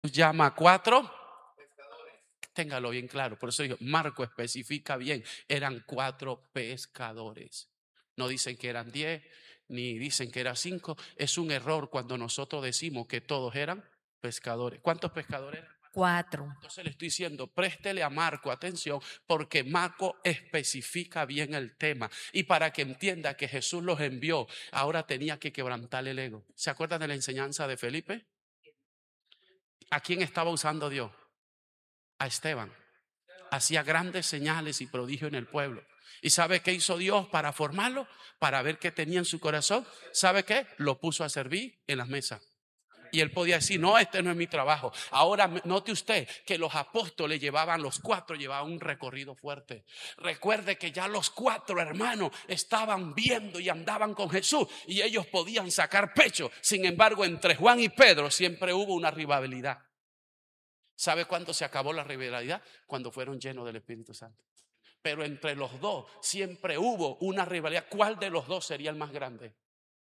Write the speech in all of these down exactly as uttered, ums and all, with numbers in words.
Jesús llama a cuatro. Téngalo bien claro. Por eso digo, Marco especifica bien. Eran cuatro pescadores. No dicen que eran diez, ni dicen que eran cinco. Es un error cuando nosotros decimos que todos eran pescadores. ¿Cuántos pescadores eran? Cuatro. Entonces le estoy diciendo, préstele a Marco atención, porque Marco especifica bien el tema. Y para que entienda que Jesús los envió, ahora tenía que quebrantar el ego. ¿Se acuerdan de la enseñanza de Felipe? ¿A quién estaba usando Dios? A Esteban. Hacía grandes señales y prodigios en el pueblo. ¿Y sabe qué hizo Dios para formarlo? Para ver qué tenía en su corazón. ¿Sabe qué? Lo puso a servir en las mesas. Y él podía decir, no, este no es mi trabajo. Ahora note usted que los apóstoles llevaban, los cuatro llevaban un recorrido fuerte. Recuerde que ya los cuatro hermanos estaban viendo y andaban con Jesús y ellos podían sacar pecho. Sin embargo, entre Juan y Pedro siempre hubo una rivalidad. ¿Sabe cuándo se acabó la rivalidad? Cuando fueron llenos del Espíritu Santo. Pero entre los dos siempre hubo una rivalidad. ¿Cuál de los dos sería el más grande?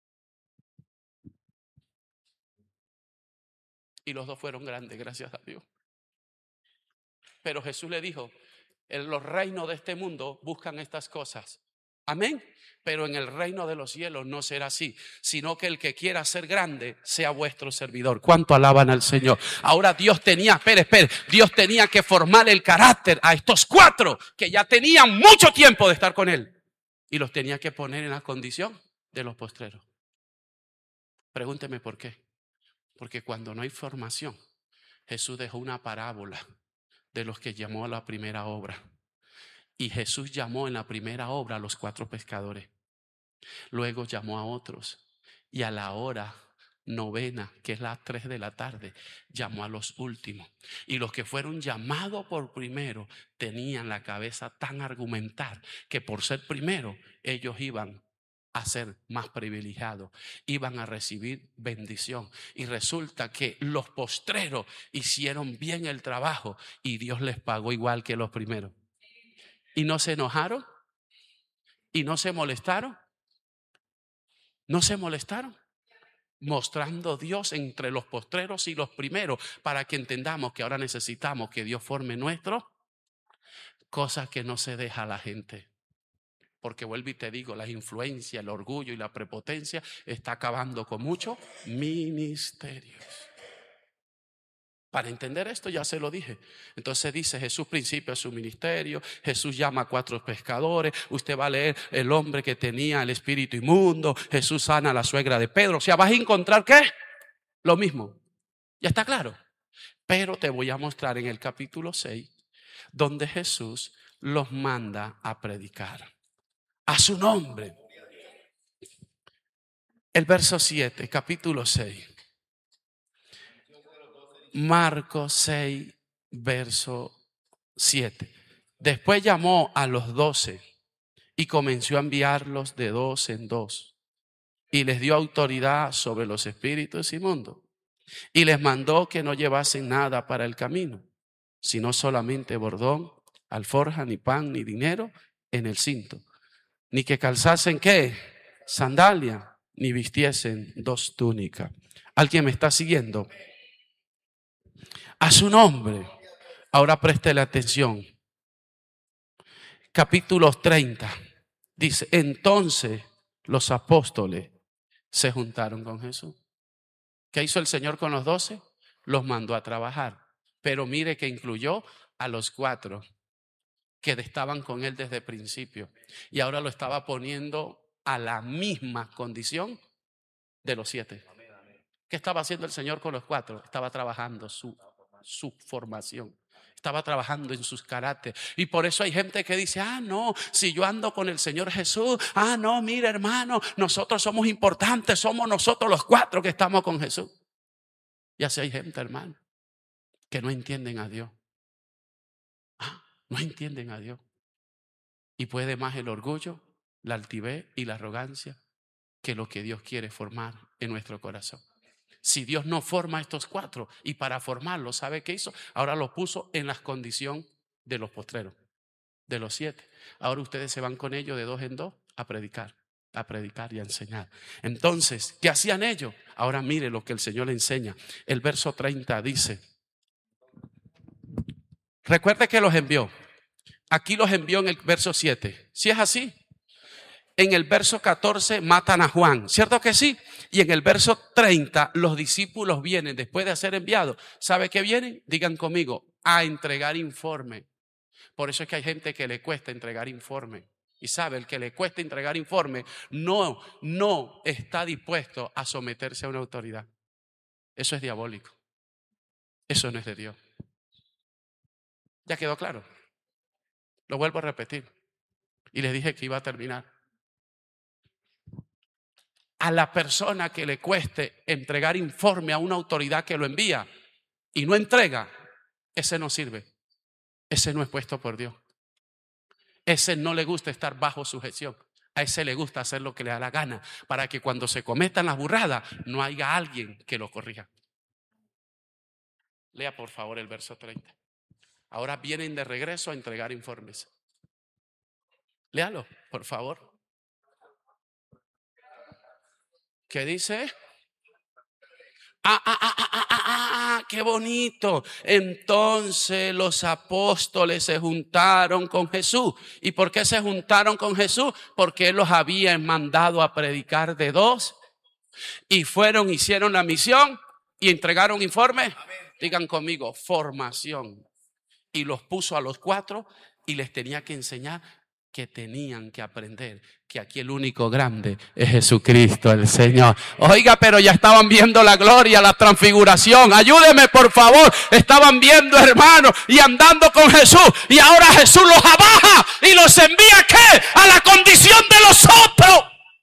Y los dos fueron grandes, gracias a Dios. Pero Jesús le dijo, en los reinos de este mundo buscan estas cosas. Amén. Pero en el reino de los cielos no será así, sino que el que quiera ser grande sea vuestro servidor. ¿Cuánto alaban al Señor? Ahora Dios tenía, espere, espere, Dios tenía que formar el carácter a estos cuatro que ya tenían mucho tiempo de estar con Él. Y los tenía que poner en la condición de los postreros. Pregúnteme por qué. Porque cuando no hay formación, Jesús dejó una parábola de los que llamó a la primera obra. Y Jesús llamó en la primera obra a los cuatro pescadores. Luego llamó a otros. Y a la hora novena, que es las tres de la tarde, llamó a los últimos. Y los que fueron llamados por primero tenían la cabeza tan argumentar que por ser primero ellos iban a ser más privilegiados, iban a recibir bendición. Y resulta que los postreros hicieron bien el trabajo y Dios les pagó igual que los primeros. ¿Y no se enojaron? ¿Y no se molestaron? ¿No se molestaron? Mostrando Dios entre los postreros y los primeros, para que entendamos que ahora necesitamos que Dios forme nuestro, cosas que no se deja a la gente. Porque vuelvo y te digo, la influencia, el orgullo y la prepotencia está acabando con muchos ministerios. Para entender esto ya se lo dije. Entonces dice Jesús principio de su ministerio. Jesús llama a cuatro pescadores. Usted va a leer el hombre que tenía el espíritu inmundo. Jesús sana a la suegra de Pedro. O sea, vas a encontrar ¿qué? Lo mismo. Ya está claro. Pero te voy a mostrar en el capítulo seis donde Jesús los manda a predicar a su nombre. El verso siete, capítulo seis. Marcos seis, verso siete. Después llamó a los doce y comenzó a enviarlos de dos en dos. Y les dio autoridad sobre los espíritus inmundos. Y les mandó que no llevasen nada para el camino, sino solamente bordón, alforja, ni pan, ni dinero en el cinto. Ni que calzasen ¿qué? Sandalia, ni vistiesen dos túnicas. ¿Alguien me está siguiendo? A su nombre. Ahora préstele atención. Capítulo treinta. Dice, entonces los apóstoles se juntaron con Jesús. ¿Qué hizo el Señor con los doce? Los mandó a trabajar. Pero mire que incluyó a los cuatro que estaban con él desde el principio. Y ahora lo estaba poniendo a la misma condición de los siete. ¿Qué estaba haciendo el Señor con los cuatro? Estaba trabajando su, su formación. Estaba trabajando en sus caracteres. Y por eso hay gente que dice, ah, no, si yo ando con el Señor Jesús, ah, no, mira hermano, nosotros somos importantes, somos nosotros los cuatro que estamos con Jesús. Y así hay gente, hermano, que no entienden a Dios. Ah, no entienden a Dios. Y puede más el orgullo, la altivez y la arrogancia que lo que Dios quiere formar en nuestro corazón. Si Dios no forma a estos cuatro y para formarlos, ¿sabe qué hizo? Ahora los puso en las condiciones de los postreros, de los siete. Ahora ustedes se van con ellos de dos en dos a predicar, a predicar y a enseñar. Entonces, ¿qué hacían ellos? Ahora mire lo que el Señor le enseña. El verso treinta dice, Recuerde que los envió. Aquí los envió en el verso siete. ¿Sí es así? En el verso catorce matan a Juan, ¿cierto que sí? Y en el verso treinta los discípulos vienen, después de ser enviados, ¿sabe qué vienen? Digan conmigo, a entregar informe. Por eso es que hay gente que le cuesta entregar informe. Y sabe, el que le cuesta entregar informe no, no está dispuesto a someterse a una autoridad. Eso es diabólico. Eso no es de Dios. ¿Ya quedó claro? Lo vuelvo a repetir. Y les dije que iba a terminar. A la persona que le cueste entregar informe a una autoridad que lo envía y no entrega, ese no sirve. Ese no es puesto por Dios. Ese no le gusta estar bajo sujeción. A ese le gusta hacer lo que le da la gana para que cuando se cometan las burradas no haya alguien que lo corrija. Lea por favor el verso treinta. Ahora vienen de regreso a entregar informes. Léalo, por favor. ¿Qué dice? Ah, ah, ah, ah, ah, ah, ah, qué bonito. Entonces los apóstoles se juntaron con Jesús. ¿Y por qué se juntaron con Jesús? Porque él los había mandado a predicar de dos. Y fueron, hicieron la misión y entregaron informe. Digan conmigo, formación. Y los puso a los cuatro y les tenía que enseñar que tenían que aprender que aquí el único grande es Jesucristo el Señor. Oiga, pero ya estaban viendo la gloria, la transfiguración. Ayúdeme por favor. Estaban viendo, hermanos, y andando con Jesús. Y ahora Jesús los abaja y los envía, ¿qué? A la condición de los otros.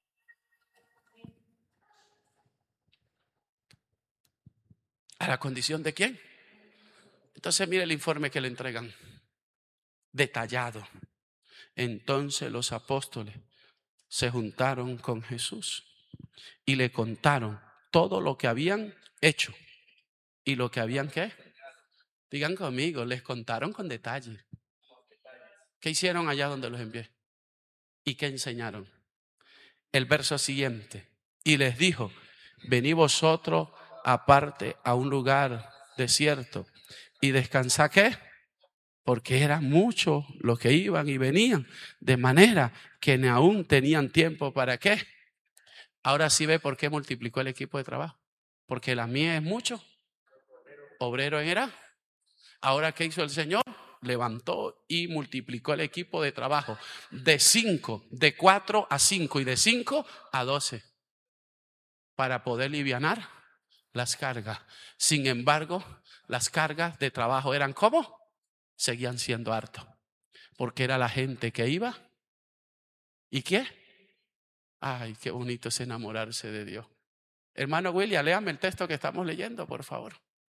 ¿A la condición de quién? Entonces mire el informe que le entregan. Detallado. Entonces los apóstoles se juntaron con Jesús y le contaron todo lo que habían hecho y lo que habían ¿qué? Digan conmigo, les contaron con detalle. ¿Qué hicieron allá donde los envié? ¿Y qué enseñaron? El verso siguiente. Y les dijo, venid vosotros aparte a un lugar desierto y descansad ¿qué? Porque eran muchos los que iban y venían, de manera que ni aún tenían tiempo para qué. Ahora sí ve por qué multiplicó el equipo de trabajo. Porque la mía es mucho. Obrero era. Ahora, ¿qué hizo el Señor? Levantó y multiplicó el equipo de trabajo de cinco, de cuatro a cinco y de cinco a doce para poder alivianar las cargas. Sin embargo, las cargas de trabajo eran ¿cómo? Seguían siendo hartos. Porque era la gente que iba. ¿Y qué? Ay, qué bonito es enamorarse de Dios. Hermano William, léame el texto que estamos leyendo, por favor.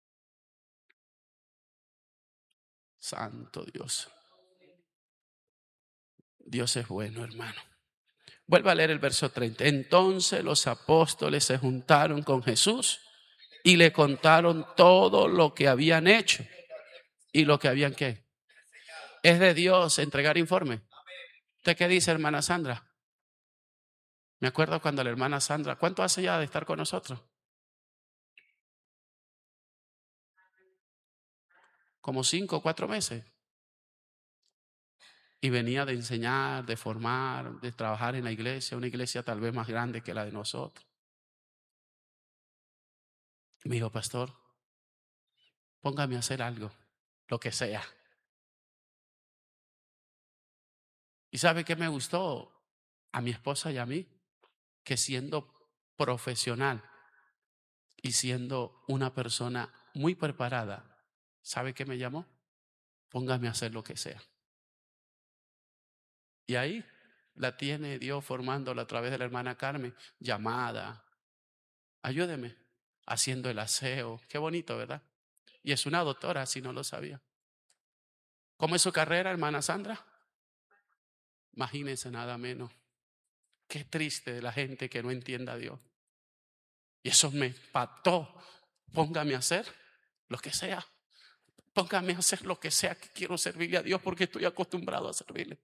Santo Dios. Dios es bueno, hermano. Vuelva a leer el verso treinta. Entonces los apóstoles se juntaron con Jesús y le contaron todo lo que habían hecho y lo que habían ¿qué? Es de Dios entregar informe. ¿Usted qué dice, hermana Sandra? Me acuerdo cuando la hermana Sandra, ¿cuánto hace ya de estar con nosotros? Como cinco o cuatro meses. Y venía de enseñar, de formar, de trabajar en la iglesia, una iglesia tal vez más grande que la de nosotros. Y me dijo, pastor, póngame a hacer algo, lo que sea. ¿Y sabe qué me gustó? A mi esposa y a mí, que siendo profesional y siendo una persona muy preparada, ¿sabe qué me llamó? Póngame a hacer lo que sea. Y ahí la tiene Dios formándola a través de la hermana Carmen, llamada. Ayúdeme, haciendo el aseo. Qué bonito, ¿verdad? Y es una doctora, si no lo sabía. ¿Cómo es su carrera, hermana Sandra? Imagínense nada menos. Qué triste de la gente que no entienda a Dios. Y eso me pató. Póngame a hacer lo que sea. Póngame a hacer lo que sea que quiero servirle a Dios porque estoy acostumbrado a servirle.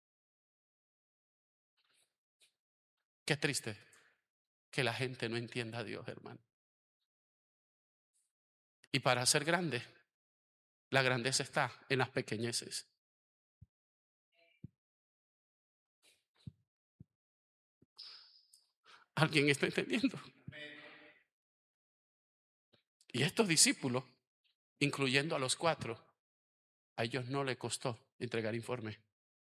Qué triste que la gente no entienda a Dios, hermano. Y para ser grande La grandeza está en las pequeñeces. ¿Alguien está entendiendo? Y estos discípulos, incluyendo a los cuatro, a ellos no les costó entregar informe.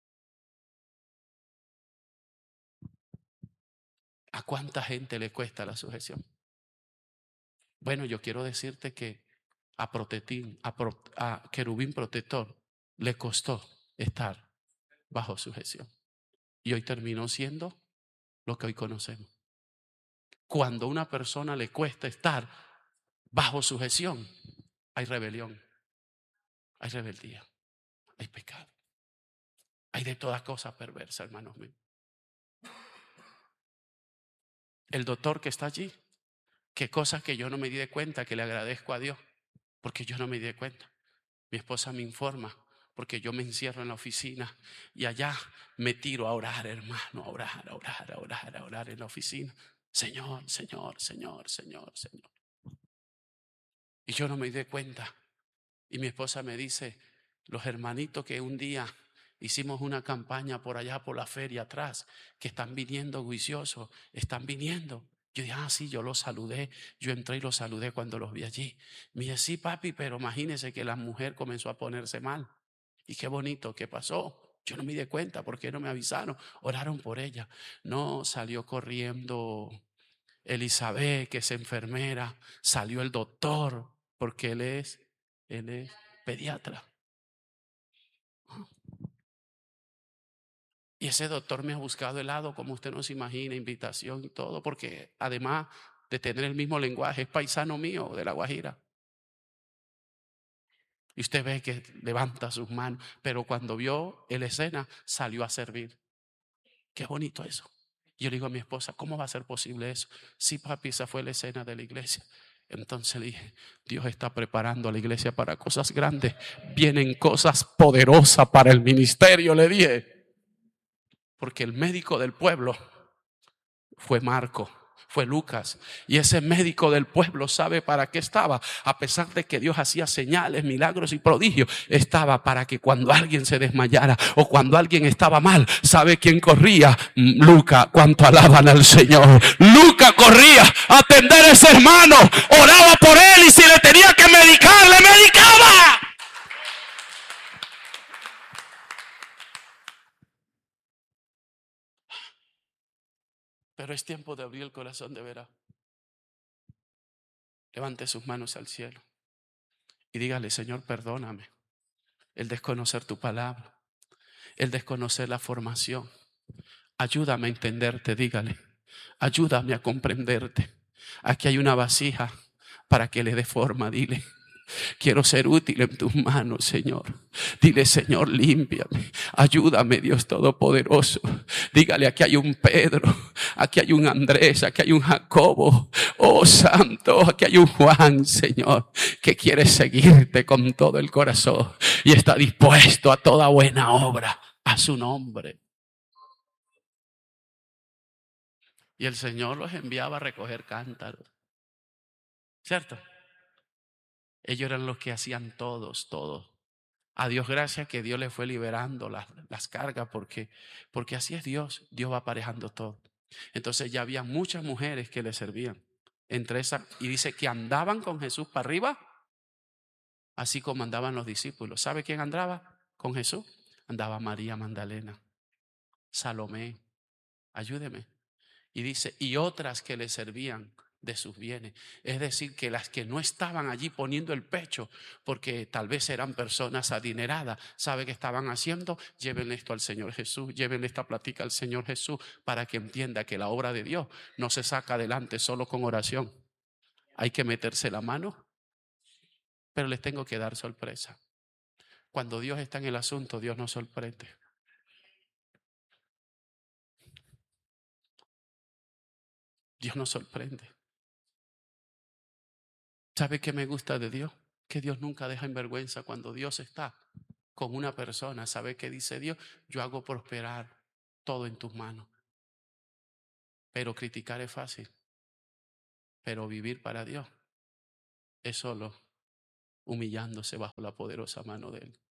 ¿A cuánta gente le cuesta la sujeción? Bueno, yo quiero decirte que a Protetín, a, Pro, a Querubín Protector, le costó estar bajo sujeción. Y hoy terminó siendo lo que hoy conocemos. Cuando a una persona le cuesta estar bajo sujeción, hay rebelión, hay rebeldía, hay pecado, hay de todas cosas perversas, hermanos míos. El doctor que está allí, qué cosas que yo no me di de cuenta, que le agradezco a Dios, porque yo no me di de cuenta. Mi esposa me informa, porque yo me encierro en la oficina y allá me tiro a orar, hermano, a orar, a orar, a orar, a orar en la oficina. Señor, Señor, Señor, Señor, Señor. Y yo no me di cuenta. Y mi esposa me dice, los hermanitos que un día hicimos una campaña por allá por la feria atrás, que están viniendo juiciosos, están viniendo. Yo dije, ah, sí, yo los saludé. Yo entré y los saludé cuando los vi allí. Me dice, sí, papi, pero imagínese que la mujer comenzó a ponerse mal. Y qué bonito, ¿qué pasó? Yo no me di cuenta, ¿por qué no me avisaron? Oraron por ella. No, salió corriendo Elizabeth, que es enfermera, salió el doctor, porque él es, él es pediatra. Y ese doctor me ha buscado helado, como usted no se imagina, invitación y todo, porque además de tener el mismo lenguaje, es paisano mío de La Guajira. Y usted ve que levanta sus manos, pero cuando vio la escena, salió a servir. Qué bonito eso. Yo le digo a mi esposa, ¿cómo va a ser posible eso? Sí, papi, esa fue la escena de la iglesia. Entonces le dije, Dios está preparando a la iglesia para cosas grandes. Vienen cosas poderosas para el ministerio, le dije. Porque el médico del pueblo fue Marco, fue Lucas. Y ese médico del pueblo sabe para qué estaba. A pesar de que Dios hacía señales, milagros y prodigios, estaba para que cuando alguien se desmayara o cuando alguien estaba mal, ¿sabe quién corría? Lucas. Cuánto alaban al Señor. Lucas corría a atender a ese hermano, oraba por él y si le tenía que medicar, le medicaba. Pero es tiempo de abrir el corazón de veras. Levante sus manos al cielo y dígale, Señor, perdóname el desconocer tu palabra, el desconocer la formación. Ayúdame a entenderte, dígale. Ayúdame a comprenderte. Aquí hay una vasija para que le dé forma, dile. Quiero ser útil en tus manos, Señor. Dile, Señor, límpiame. Ayúdame, Dios Todopoderoso. Dígale, aquí hay un Pedro, aquí hay un Andrés, aquí hay un Jacobo. Oh, Santo, aquí hay un Juan, Señor, que quiere seguirte con todo el corazón y está dispuesto a toda buena obra a su nombre. Y el Señor los enviaba a recoger cántaros, ¿cierto? Ellos eran los que hacían todos, todos. A Dios gracias que Dios le fue liberando las, las cargas porque, porque así es Dios. Dios va aparejando todo. Entonces ya había muchas mujeres que le servían. Entre esas, y dice que andaban con Jesús para arriba, así como andaban los discípulos. ¿Sabe quién andaba con Jesús? Andaba María Magdalena, Salomé, ayúdeme. Y dice, y otras que le servían de sus bienes. Es decir, que las que no estaban allí poniendo el pecho, porque tal vez eran personas adineradas, ¿sabe qué estaban haciendo? Llévenle esto al Señor Jesús, llévenle esta plática al Señor Jesús, para que entienda que la obra de Dios no se saca adelante solo con oración. Hay que meterse la mano, pero les tengo que dar sorpresa. Cuando Dios está en el asunto, Dios nos sorprende. Dios nos sorprende. ¿Sabe qué me gusta de Dios? Que Dios nunca deja en vergüenza cuando Dios está con una persona. ¿Sabe qué dice Dios? Yo hago prosperar todo en tus manos. Pero criticar es fácil. Pero vivir para Dios es solo humillándose bajo la poderosa mano de Él.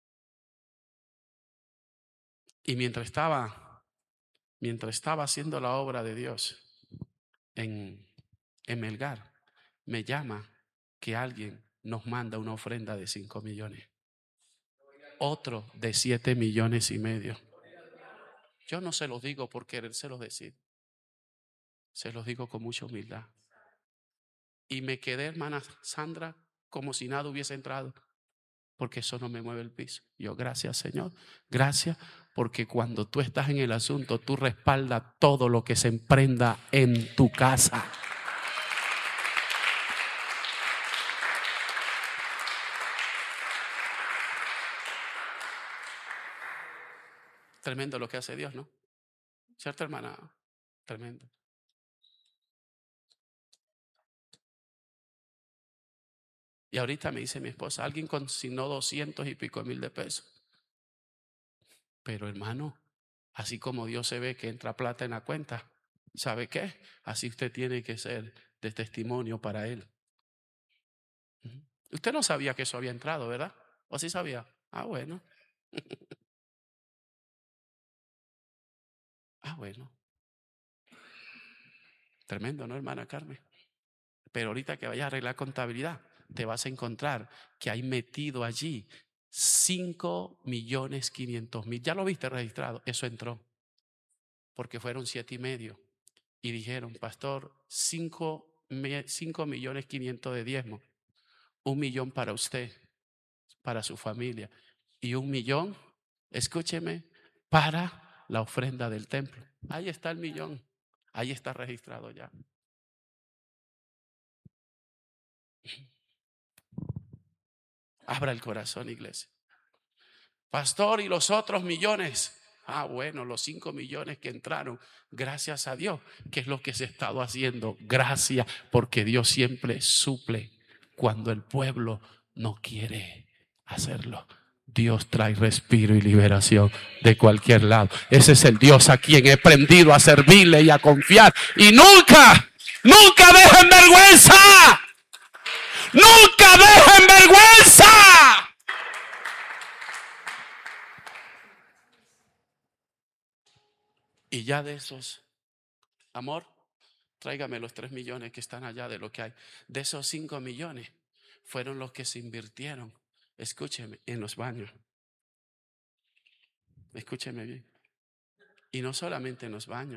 Y mientras estaba, mientras estaba haciendo la obra de Dios en, en Melgar, me llama que alguien nos manda una ofrenda de cinco millones. Otro de siete millones y medio. Yo no se los digo por querérselos decir. Se los digo con mucha humildad. Y me quedé, hermana Sandra, como si nada hubiese entrado, porque eso no me mueve el piso. Yo, gracias, Señor. Gracias, porque cuando tú estás en el asunto, tú respaldas todo lo que se emprenda en tu casa. Tremendo lo que hace Dios, ¿no? ¿Cierto, hermana? Tremendo. Y ahorita me dice mi esposa, alguien consignó doscientos y pico mil de pesos. Pero hermano, así como Dios se ve que entra plata en la cuenta, ¿sabe qué? Así usted tiene que ser de testimonio para Él. Usted no sabía que eso había entrado, ¿verdad? ¿O sí sabía? Ah, bueno. Ah, bueno. Tremendo, ¿no, hermana Carmen? Pero ahorita que vayas a arreglar contabilidad, te vas a encontrar que hay metido allí cinco millones quinientos mil. Ya lo viste registrado, eso entró. Porque fueron siete y medio. Y dijeron, pastor, cinco, cinco millones quinientos de diezmo. Un millón para usted, para su familia. Y un millón, escúcheme, para la ofrenda del templo. Ahí está el millón. Ahí está registrado ya. Abra el corazón, iglesia. Pastor, ¿y los otros millones? Ah, bueno, los cinco millones que entraron, gracias a Dios, que es lo que se ha estado haciendo. Gracias, porque Dios siempre suple cuando el pueblo no quiere hacerlo. Dios trae respiro y liberación de cualquier lado. Ese es el Dios a quien he aprendido a servirle y a confiar. Y nunca, nunca dejen vergüenza. Nunca dejen vergüenza. Y ya de esos, amor, tráigame los tres millones que están allá de lo que hay. De esos cinco millones fueron los que se invirtieron, escúcheme, en los baños. Escúcheme bien. Y no solamente en los baños,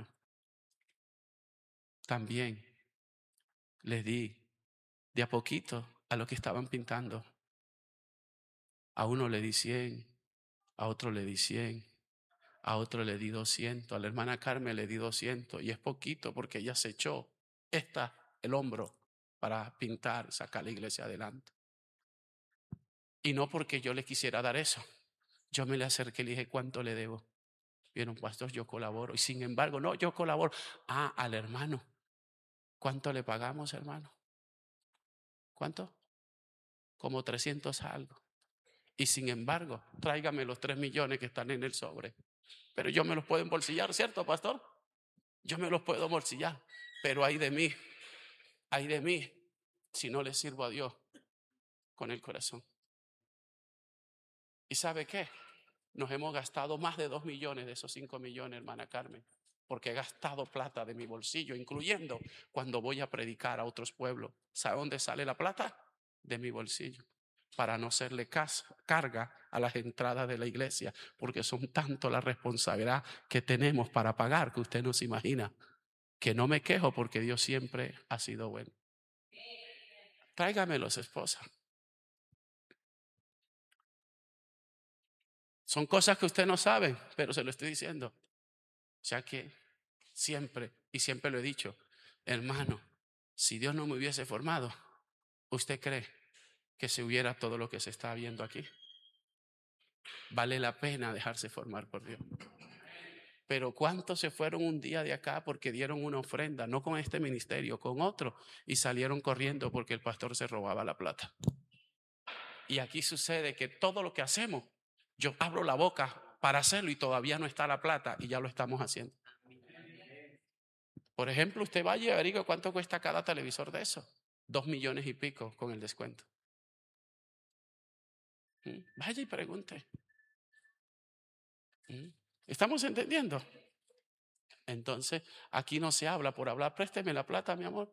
también les di de a poquito a los que estaban pintando. A uno le di cien, a otro le di cien, a otro le di doscientos, a la hermana Carmen le di doscientos. Y es poquito porque ella se echó esta, el hombro para pintar, sacar la iglesia adelante. Y no porque yo le quisiera dar eso. Yo me le acerqué y le dije, ¿cuánto le debo? Vieron, pastor, yo colaboro. Y sin embargo, no, yo colaboro. Ah, al hermano. ¿Cuánto le pagamos, hermano? ¿Cuánto? Como trescientos algo. Y sin embargo, tráigame los tres millones que están en el sobre. Pero yo me los puedo embolsillar, ¿cierto, pastor? Yo me los puedo embolsillar. Pero hay de mí, hay de mí, si no le sirvo a Dios con el corazón. ¿Y sabe qué? Nos hemos gastado más de dos millones de esos cinco millones, hermana Carmen, porque he gastado plata de mi bolsillo, incluyendo cuando voy a predicar a otros pueblos. ¿Sabe dónde sale la plata? De mi bolsillo, para no serle carga a las entradas de la iglesia, porque son tanto la responsabilidad que tenemos para pagar que usted no se imagina. Que no me quejo porque Dios siempre ha sido bueno. Tráigamelos, esposa. Son cosas que usted no sabe, pero se lo estoy diciendo. O sea que siempre, y siempre lo he dicho, hermano, si Dios no me hubiese formado, ¿usted cree que se hubiera todo lo que se está viendo aquí? Vale la pena dejarse formar por Dios. Pero ¿cuántos se fueron un día de acá porque dieron una ofrenda, no con este ministerio, con otro, y salieron corriendo porque el pastor se robaba la plata? Y aquí sucede que todo lo que hacemos, yo abro la boca para hacerlo y todavía no está la plata y ya lo estamos haciendo. Por ejemplo, usted vaya y averigüe cuánto cuesta cada televisor de eso. Dos millones y pico con el descuento. ¿Mm? Vaya y pregunte. ¿Mm? ¿Estamos entendiendo? Entonces, aquí no se habla por hablar. Présteme la plata, mi amor.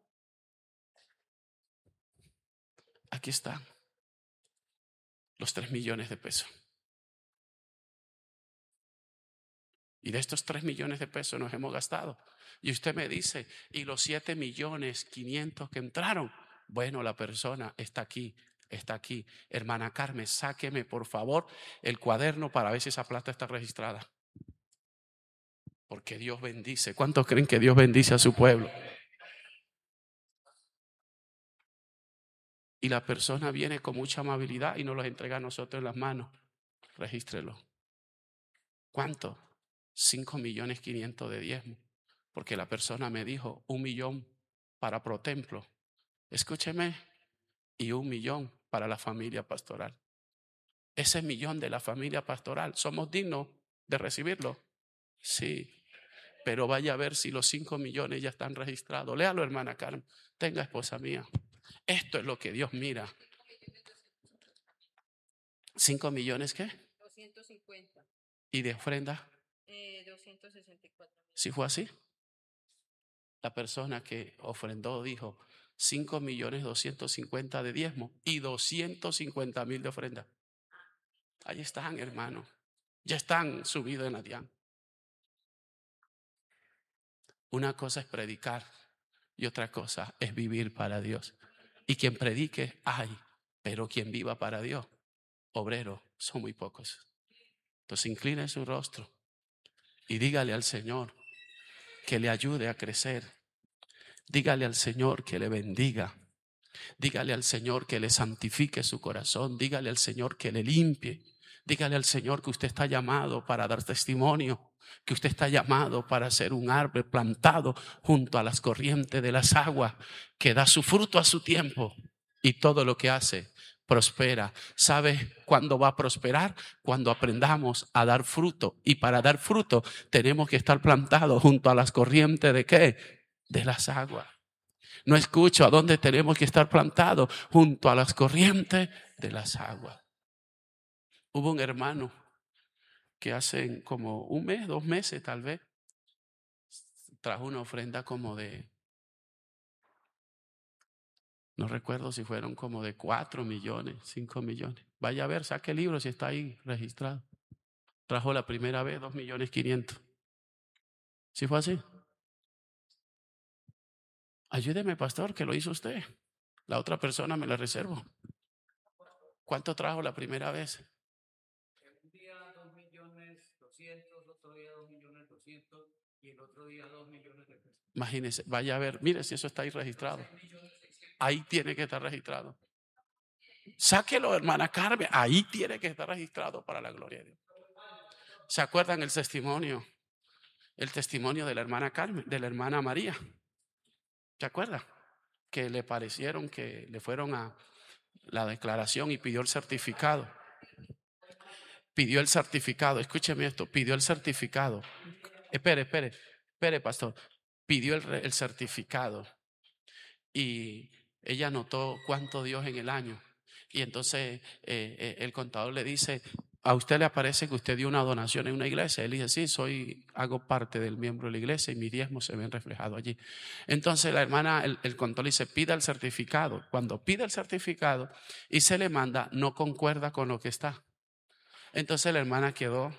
Aquí están los tres millones de pesos. Y de estos tres millones de pesos nos hemos gastado. Y usted me dice, ¿y los siete millones quinientos que entraron? Bueno, la persona está aquí, está aquí. Hermana Carmen, sáqueme por favor el cuaderno para ver si esa plata está registrada. Porque Dios bendice. ¿Cuántos creen que Dios bendice a su pueblo? Y la persona viene con mucha amabilidad y nos los entrega a nosotros en las manos. Regístrelo. ¿Cuánto? Cinco millones quinientos de diezmo. Porque la persona me dijo un millón para ProTemplo. Escúcheme. Y un millón para la familia pastoral. Ese millón de la familia pastoral, ¿somos dignos de recibirlo? Sí. Pero vaya a ver si los cinco millones ya están registrados. Léalo, hermana Carmen. Tenga, esposa mía. Esto es lo que Dios mira. ¿Cinco millones qué? doscientos cincuenta. ¿Y de ofrenda? Eh, doscientos sesenta y cuatro. ¿Sí fue así? La persona que ofrendó dijo cinco millones doscientos cincuenta de diezmo y doscientos cincuenta mil de ofrenda. Ahí están, hermano. Ya están subidos en la diana. Una cosa es predicar y otra cosa es vivir para Dios. Y quien predique, hay, pero quien viva para Dios, obreros, son muy pocos. Entonces incline su rostro y dígale al Señor que le ayude a crecer. Dígale al Señor que le bendiga. Dígale al Señor que le santifique su corazón. Dígale al Señor que le limpie. Dígale al Señor que usted está llamado para dar testimonio, que usted está llamado para ser un árbol plantado junto a las corrientes de las aguas, que da su fruto a su tiempo y todo lo que hace prospera. ¿Sabe cuándo va a prosperar? Cuando aprendamos a dar fruto. Y para dar fruto tenemos que estar plantados junto a las corrientes de ¿qué? De las aguas. No escucho a dónde tenemos que estar plantados, junto a las corrientes de las aguas. Hubo un hermano que hace como un mes, dos meses tal vez, trajo una ofrenda como de, no recuerdo si fueron como de cuatro millones, cinco millones. Vaya a ver, saque el libro si está ahí registrado. Trajo la primera vez dos millones quinientos. ¿Sí fue así? Ayúdeme, pastor, que lo hizo usted. La otra persona me la reservo. ¿Cuánto trajo la primera vez? Un día dos millones doscientos, otro día dos millones doscientos y el otro día dos millones de pesos. Imagínese, vaya a ver, mire si eso está ahí registrado. Ahí tiene que estar registrado. Sáquelo, hermana Carmen, ahí tiene que estar registrado para la gloria de Dios. ¿Se acuerdan el testimonio? El testimonio de la hermana Carmen, de la hermana María. ¿Se acuerdan? Que le parecieron que le fueron a la declaración y pidió el certificado. Pidió el certificado, escúcheme esto, pidió el certificado. Espere, espere, espere, pastor. Pidió el, el certificado y ella anotó cuánto dio en el año. Y entonces eh, eh, el contador le dice, ¿a usted le aparece que usted dio una donación en una iglesia? Él dice, sí, soy, hago parte del miembro de la iglesia y mis diezmos se ven reflejados allí. Entonces la hermana, el, el contador le dice, pida el certificado. Cuando pide el certificado y se le manda, no concuerda con lo que está. Entonces la hermana quedó.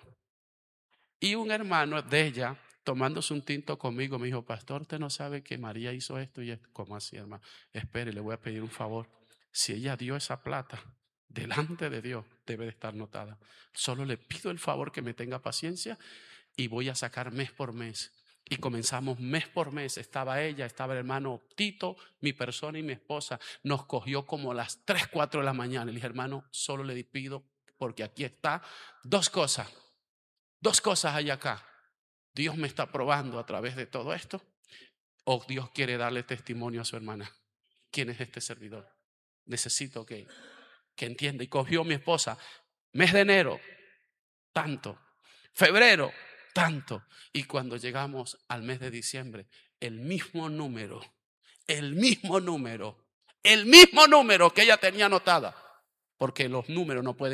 Y un hermano de ella, tomándose un tinto conmigo, me dijo, pastor, usted no sabe que María hizo esto y esto. ¿Cómo así, hermano? Espere, le voy a pedir un favor. Si ella dio esa plata delante de Dios, debe de estar notada. Solo le pido el favor que me tenga paciencia y voy a sacar mes por mes. Y comenzamos mes por mes. Estaba ella, estaba el hermano Tito, mi persona y mi esposa. Nos cogió como a las tres, cuatro de la mañana. Le dije, hermano, solo le pido, porque aquí está, dos cosas. Dos cosas hay acá. Dios me está probando a través de todo esto, o Dios quiere darle testimonio a su hermana. ¿Quién es este servidor? Necesito que, que entienda. Y cogió mi esposa, mes de enero, tanto. Febrero, tanto. Y cuando llegamos al mes de diciembre, el mismo número, el mismo número, el mismo número que ella tenía anotada, porque los números no pueden